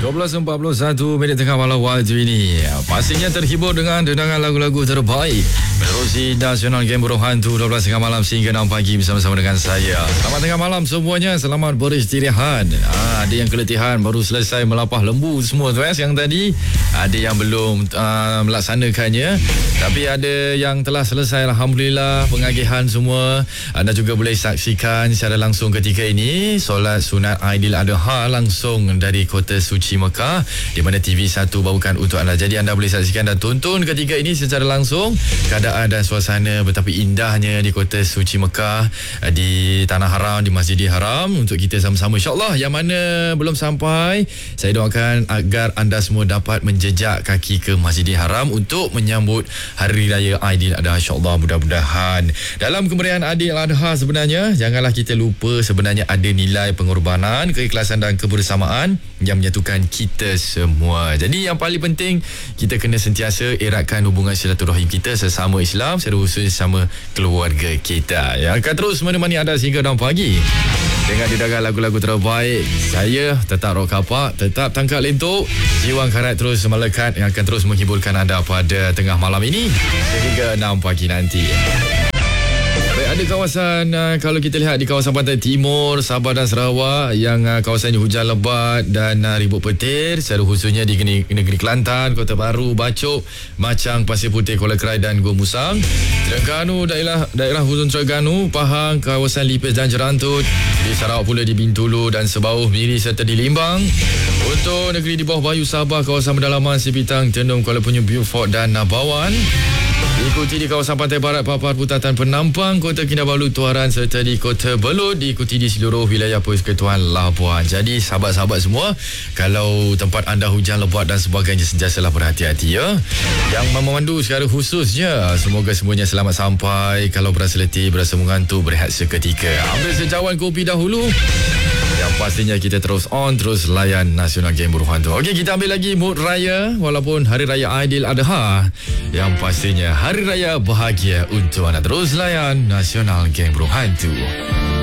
12.41 tengah malam waktu ini. Pastinya terhibur dengan dendangan lagu-lagu terbaik menerusi Nasional Game Burung Hantu 12 tengah malam sehingga 6 pagi bersama-sama dengan saya. Selamat tengah malam semuanya. Selamat beristirahat. Ada yang keletihan baru selesai melapah lembu semua tu yang tadi. Ada yang belum melaksanakannya. Tapi ada yang telah selesai, alhamdulillah, pengagihan semua. Anda juga boleh saksikan secara langsung ketika ini solat sunat Aidiladha langsung dari Kota Suci Mekah, di mana TV1 bawakan untuk anda. Jadi anda boleh saksikan dan tonton ketika ini secara langsung keadaan dan suasana betapa indahnya di Kota Suci Mekah, di Tanah Haram, di Masjidil Haram untuk kita sama-sama. InsyaAllah yang mana belum sampai, saya doakan agar anda semua dapat menjejak kaki ke Masjidil Haram untuk menyambut Hari Raya Aidiladha. InsyaAllah mudah-mudahan dalam kemeriahan Aidiladha sebenarnya janganlah kita lupa sebenarnya ada nilai pengorbanan, keikhlasan dan kebersamaan yang menyatukan kita semua. Jadi yang paling penting kita kena sentiasa eratkan hubungan silaturahim kita sesama Islam, secara khusus sama keluarga kita. Yang akan terus menemani anda sehingga 6 pagi dengan didagang lagu-lagu terbaik. Saya tetap rock kapak, tetap tangkap lentuk, jiwa karat terus melekat yang akan terus menghiburkan anda pada tengah malam ini sehingga 6 pagi nanti. Ada kawasan, kalau kita lihat di kawasan pantai timur Sabah dan Sarawak yang kawasan hujan lebat dan ribut petir, secara khususnya di negeri Kelantan, Kota Baru, Bacok, Macang, Pasir Putih, Kuala Krai dan Gua Musang, Terengganu, daerah Hujung Terengganu, Pahang, kawasan Lipis dan Jerantut, di Sarawak pula di Bintulu dan Sebauh, Miri serta di Limbang. Untuk negeri di bawah Bayu Sabah, kawasan pedalaman Sipitang, Tendung, Kuala Penyu, Beaufort dan Nabawan. Diikuti di kawasan Pantai Barat, Papar, Putatan, Penampang, Kota Kinabalu, Tuaran serta di Kota Belud. Diikuti di seluruh wilayah Persekutuan Labuan. Jadi sahabat-sahabat semua, kalau tempat anda hujan lebat dan sebagainya, sentiasalah berhati-hati ya. Yang memandu secara khususnya, semoga semuanya selamat sampai. Kalau berasa letih, berasa mengantuk, berehat seketika. Ambil secawan kopi dahulu. Yang pastinya kita terus on, terus layan Nasional Game Burung Hantu. Okey, kita ambil lagi mood raya walaupun Hari Raya Aidiladha. Yang pastinya Hari Raya bahagia untuk anda. Terus layan Nasional Game Burung Hantu.